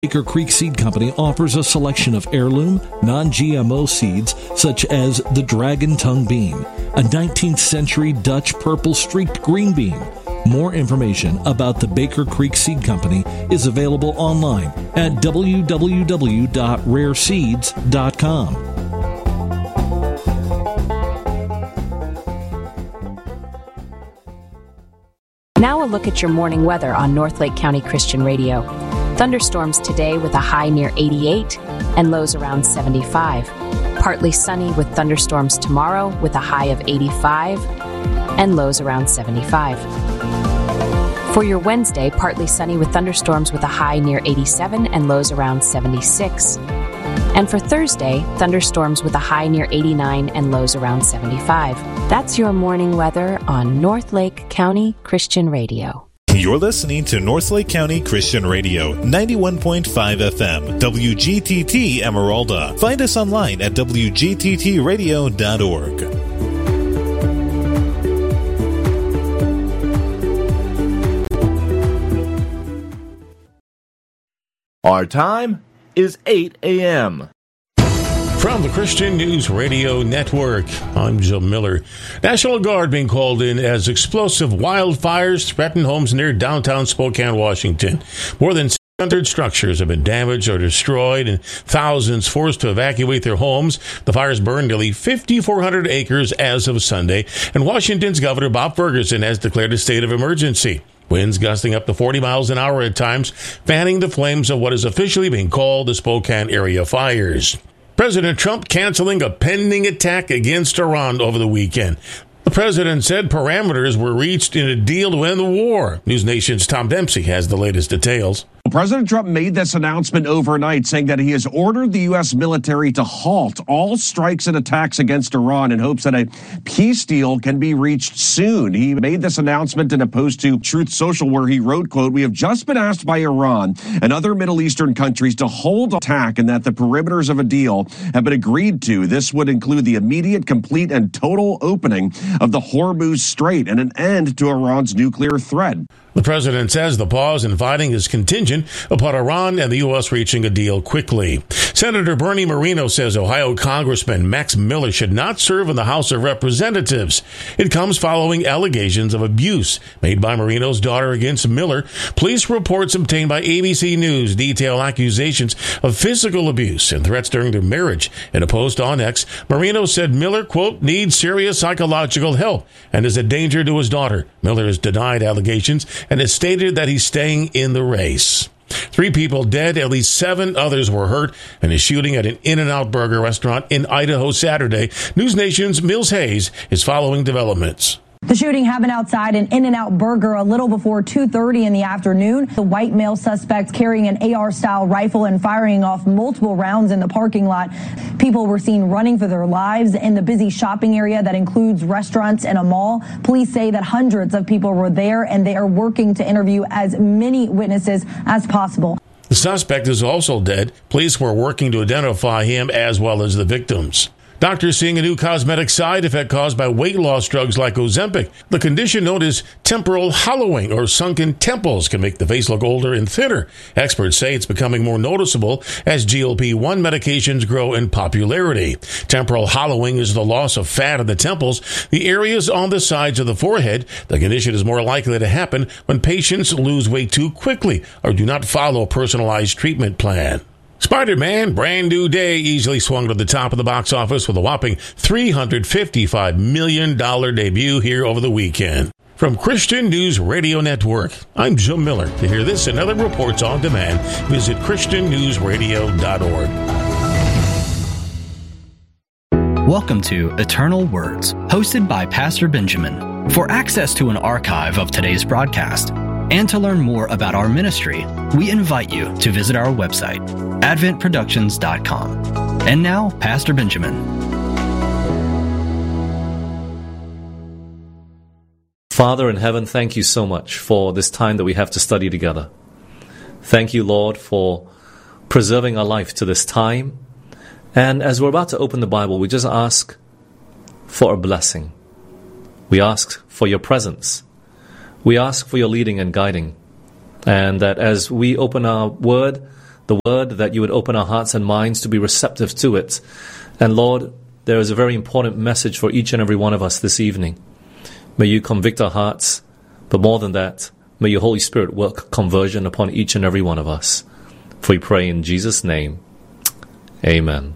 Baker Creek Seed Company offers a selection of heirloom, non-GMO seeds such as the Dragon Tongue bean, a 19th century Dutch purple streaked green bean. More information about the Baker Creek Seed Company is available online at www.rareseeds.com. Now a look at your morning weather on Northlake County Christian Radio. Thunderstorms today with a high near 88 and lows around 75. Partly sunny with thunderstorms tomorrow with a high of 85 and lows around 75. For your Wednesday, partly sunny with thunderstorms with a high near 87 and lows around 76. And for Thursday, thunderstorms with a high near 89 and lows around 75. That's your morning weather on Northlake County Christian Radio. You're listening to Northlake County Christian Radio, 91.5 FM, WGTT Emeralda. Find us online at wgttradio.org. Our time is 8 a.m. From the Christian News Radio Network, I'm Joe Miller. National Guard being called in as explosive wildfires threaten homes near downtown Spokane, Washington. More than 600 structures have been damaged or destroyed and thousands forced to evacuate their homes. The fires burned nearly 5,400 acres as of Sunday, and Washington's Governor Bob Ferguson has declared a state of emergency. Winds gusting up to 40 miles an hour at times, fanning the flames of what is officially being called the Spokane area fires. President Trump canceling a pending attack against Iran over the weekend. The president said parameters were reached in a deal to end the war. News Nation's Tom Dempsey has the latest details. President Trump made this announcement overnight, saying that he has ordered the U.S. military to halt all strikes and attacks against Iran in hopes that a peace deal can be reached soon. He made this announcement in a post to Truth Social where he wrote, quote, "We have just been asked by Iran and other Middle Eastern countries to hold attack and that the perimeters of a deal have been agreed to. This would include the immediate, complete, and total opening of the Hormuz Strait and an end to Iran's nuclear threat." The president says the pause in fighting is contingent upon Iran and the U.S. reaching a deal quickly. Senator Bernie Moreno says Ohio Congressman Max Miller should not serve in the House of Representatives. It comes following allegations of abuse made by Moreno's daughter against Miller. Police reports obtained by ABC News detail accusations of physical abuse and threats during their marriage. In a post on X, Moreno said Miller, quote, "needs serious psychological help and is a danger to his daughter." Miller has denied allegations and has stated that he's staying in the race. 3 people dead, at least 7 others were hurt in a shooting at an In-N-Out Burger restaurant in Idaho Saturday. News Nation's Mills Hayes is following developments. The shooting happened outside an In-N-Out Burger a little before 2:30 in the afternoon. The white male suspect carrying an AR-style rifle and firing off multiple rounds in the parking lot. People were seen running for their lives in the busy shopping area that includes restaurants and a mall. Police say that hundreds of people were there and they are working to interview as many witnesses as possible. The suspect is also dead. Police were working to identify him as well as the victims. Doctors seeing a new cosmetic side effect caused by weight loss drugs like Ozempic. The condition known as temporal hollowing or sunken temples can make the face look older and thinner. Experts say it's becoming more noticeable as GLP-1 medications grow in popularity. Temporal hollowing is the loss of fat in the temples, the areas on the sides of the forehead. The condition is more likely to happen when patients lose weight too quickly or do not follow a personalized treatment plan. Spider-Man, Brand New Day, easily swung to the top of the box office with a whopping $355 million debut here over the weekend. From Christian News Radio Network, I'm Joe Miller. To hear this and other reports on demand, visit ChristianNewsRadio.org. Welcome to Eternal Words, hosted by Pastor Benjamin. For access to an archive of today's broadcast, and to learn more about our ministry, we invite you to visit our website, adventproductions.com. And now, Pastor Benjamin. Father in heaven, thank you so much for this time that we have to study together. Thank you, Lord, for preserving our life to this time. And as we're about to open the Bible, we just ask for a blessing. We ask for your presence. We ask for your leading and guiding, and that as we open our word, the word, that you would open our hearts and minds to be receptive to it. And Lord, there is a very important message for each and every one of us this evening. May you convict our hearts, but more than that, may your Holy Spirit work conversion upon each and every one of us. For we pray in Jesus' name. Amen.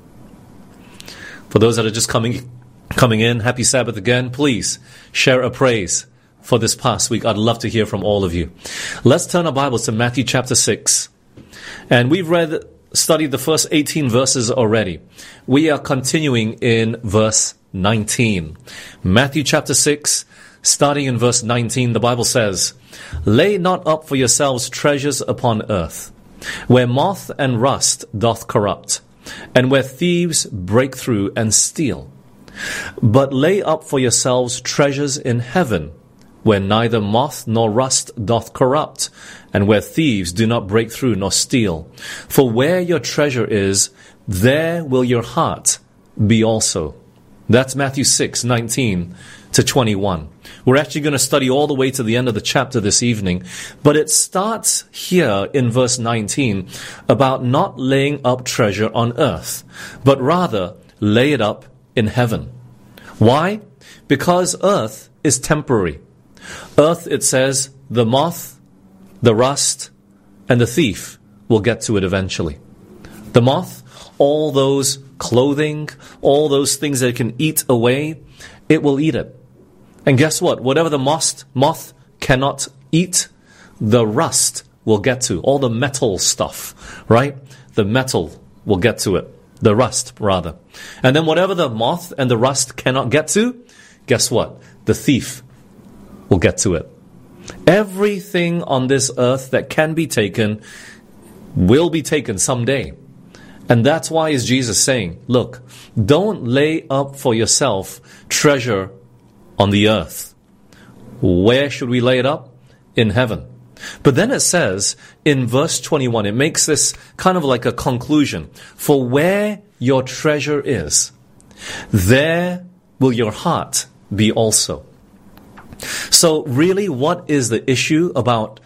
For those that are just coming in, happy Sabbath again. Please share a praise for this past week. I'd love to hear from all of you. Let's turn our Bibles to Matthew chapter 6. And we've studied the first 18 verses already. We are continuing in verse 19. Matthew chapter 6, starting in verse 19, the Bible says, "Lay not up for yourselves treasures upon earth, where moth and rust doth corrupt, and where thieves break through and steal. But lay up for yourselves treasures in heaven, where neither moth nor rust doth corrupt, and where thieves do not break through nor steal. For where your treasure is, there will your heart be also." That's Matthew 6, 19 to 21. We're actually going to study all the way to the end of the chapter this evening. But it starts here in verse 19 about not laying up treasure on earth, but rather lay it up in heaven. Why? Because earth is temporary. Earth, it says, the moth, the rust, and the thief will get to it eventually. The moth, all those clothing, all those things that it can eat away, it will eat it. And guess what? Whatever the moth cannot eat, the rust will get to. All the metal stuff, right? The metal will get to it. The rust, rather. And then whatever the moth and the rust cannot get to, guess what? The thief will get to it. Everything on this earth that can be taken will be taken someday. And that's why is Jesus saying, look, don't lay up for yourself treasure on the earth. Where should we lay it up? In heaven. But then it says in verse 21, it makes this kind of like a conclusion. For where your treasure is, there will your heart be also. So really, what is the issue about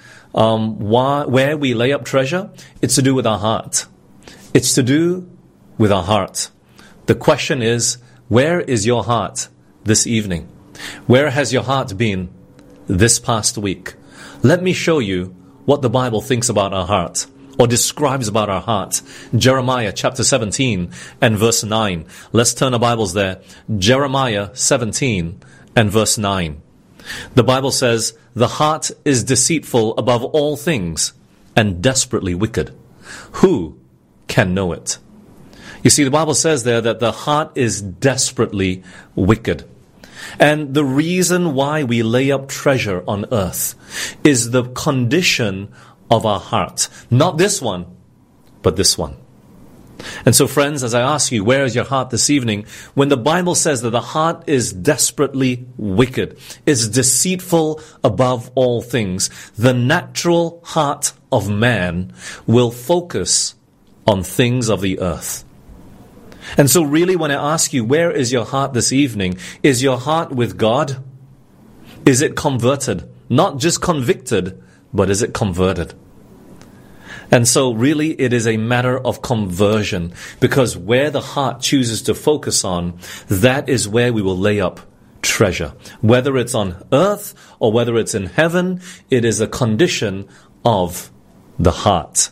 where we lay up treasure? It's to do with our heart. It's to do with our heart. The question is, where is your heart this evening? Where has your heart been this past week? Let me show you what the Bible thinks about our heart, or describes about our heart. Jeremiah chapter 17 and verse 9. Let's turn our Bibles there. Jeremiah 17 and verse 9. The Bible says, "The heart is deceitful above all things and desperately wicked. Who can know it?" You see, the Bible says there that the heart is desperately wicked. And the reason why we lay up treasure on earth is the condition of our heart. Not this one, but this one. And so, friends, as I ask you, where is your heart this evening? When the Bible says that the heart is desperately wicked, is deceitful above all things, the natural heart of man will focus on things of the earth. And so really, when I ask you, where is your heart this evening? Is your heart with God? Is it converted? Not just convicted, but is it converted? And so really, it is a matter of conversion, because where the heart chooses to focus on, that is where we will lay up treasure. Whether it's on earth or whether it's in heaven, it is a condition of the heart.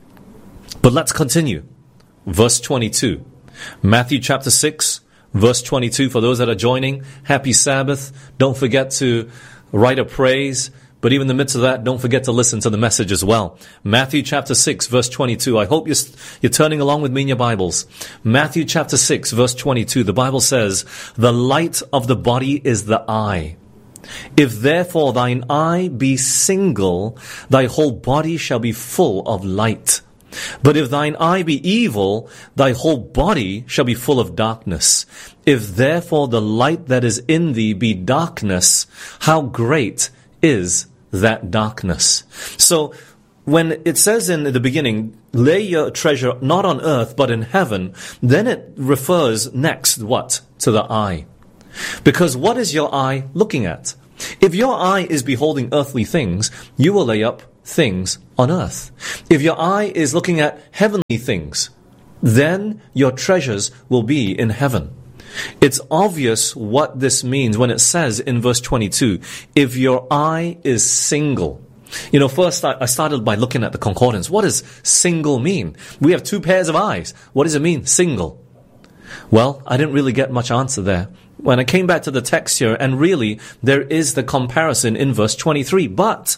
But let's continue. Verse 22. Matthew chapter 6, verse 22. For those that are joining, happy Sabbath. Don't forget to write a praise. But even in the midst of that, don't forget to listen to the message as well. Matthew chapter 6, verse 22. I hope you're turning along with me in your Bibles. Matthew chapter 6, verse 22. The Bible says, "The light of the body is the eye. If therefore thine eye be single, thy whole body shall be full of light. But if thine eye be evil, thy whole body shall be full of darkness. If therefore the light that is in thee be darkness, how great is that darkness?" So when it says in the beginning, lay your treasure not on earth but in heaven, then it refers next what? To the eye. Because what is your eye looking at? If your eye is beholding earthly things, you will lay up things on earth. If your eye is looking at heavenly things, then your treasures will be in heaven. It's obvious what this means when it says in verse 22, if your eye is single. First I started by looking at the concordance. What does single mean? We have two pairs of eyes. What does it mean, single? Well, I didn't really get much answer there. When I came back to the text here, and really, there is the comparison in verse 23. But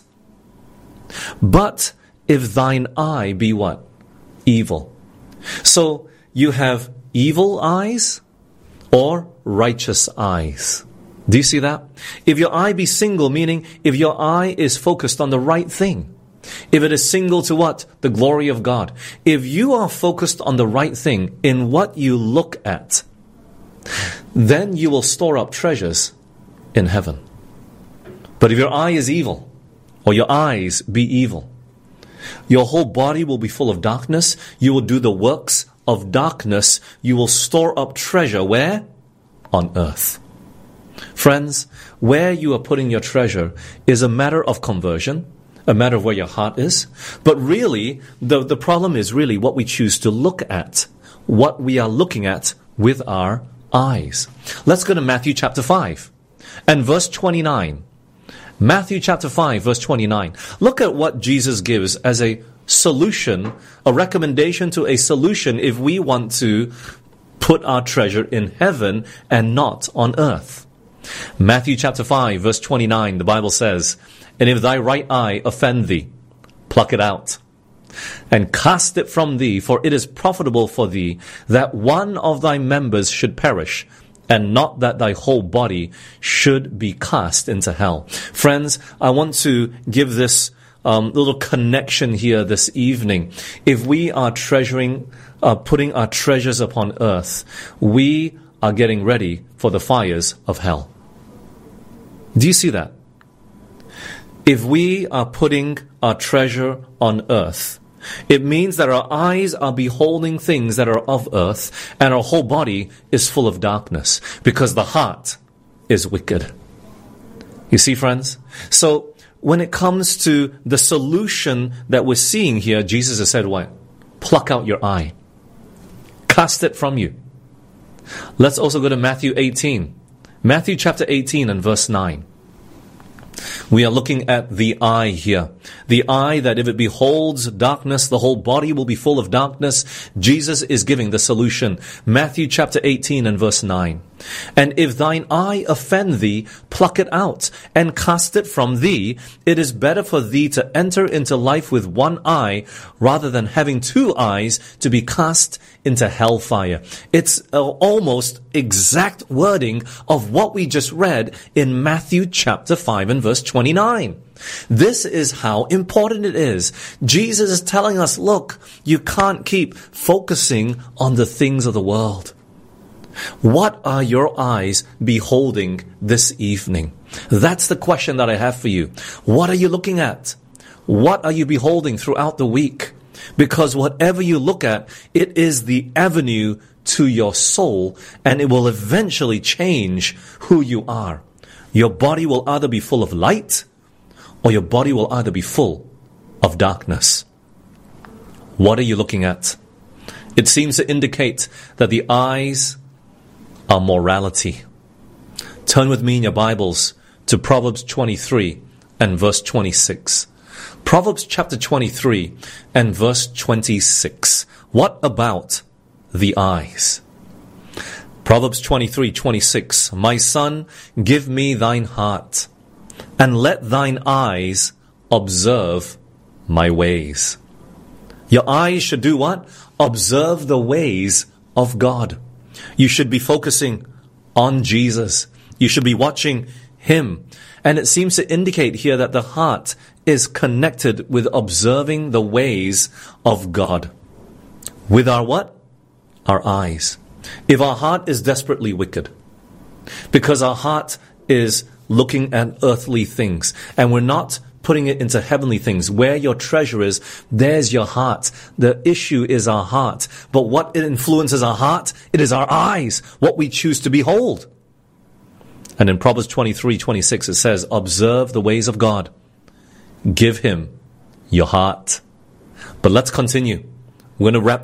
if thine eye be what? Evil. So, you have evil eyes or righteous eyes. Do you see that? If your eye be single, meaning if your eye is focused on the right thing. If it is single to what? The glory of God. If you are focused on the right thing in what you look at, then you will store up treasures in heaven. But if your eye is evil, or your eyes be evil, your whole body will be full of darkness. You will do the works of darkness. You will store up treasure where? On earth. Friends, where you are putting your treasure is a matter of conversion, a matter of where your heart is. But really, the problem is really what we choose to look at, what we are looking at with our eyes. Let's go to Matthew chapter 5 and verse 29. Matthew chapter 5, verse 29. Look at what Jesus gives as a solution, a recommendation to a solution if we want to put our treasure in heaven and not on earth. Matthew chapter 5, verse 29, the Bible says, and if thy right eye offend thee, pluck it out, and cast it from thee, for it is profitable for thee that one of thy members should perish, and not that thy whole body should be cast into hell. Friends, I want to give this little connection here this evening. If we are putting our treasures upon earth, we are getting ready for the fires of hell. Do you see that? If we are putting our treasure on earth, it means that our eyes are beholding things that are of earth, and our whole body is full of darkness, because the heart is wicked. You see, friends? So, when it comes to the solution that we're seeing here, Jesus has said what? Pluck out your eye. Cast it from you. Let's also go to Matthew 18. Matthew chapter 18 and verse 9. We are looking at the eye here. The eye that if it beholds darkness, the whole body will be full of darkness. Jesus is giving the solution. Matthew chapter 18 and verse 9. And if thine eye offend thee, pluck it out, and cast it from thee. It is better for thee to enter into life with one eye, rather than having two eyes to be cast into hellfire. It's almost exact wording of what we just read in Matthew chapter 5 and verse 29. This is how important it is. Jesus is telling us, look, you can't keep focusing on the things of the world. What are your eyes beholding this evening? That's the question that I have for you. What are you looking at? What are you beholding throughout the week? Because whatever you look at, it is the avenue to your soul, and it will eventually change who you are. Your body will either be full of light, or your body will either be full of darkness. What are you looking at? It seems to indicate that the eyes are morality. Turn with me in your Bibles to Proverbs 23 and verse 26. Proverbs chapter 23 and verse 26. What about the eyes? Proverbs 23:26. My son, give me thine heart, and let thine eyes observe my ways. Your eyes should do what? Observe the ways of God. You should be focusing on Jesus. You should be watching Him. And it seems to indicate here that the heart is connected with observing the ways of God. With our what? Our eyes. If our heart is desperately wicked, because our heart is looking at earthly things, and we're not putting it into heavenly things, where your treasure is, there's your heart. The issue is our heart. But what influences our heart? It is our eyes, what we choose to behold. And in Proverbs 23:26 it says, observe the ways of God. Give Him your heart. But let's continue. We're going to wrap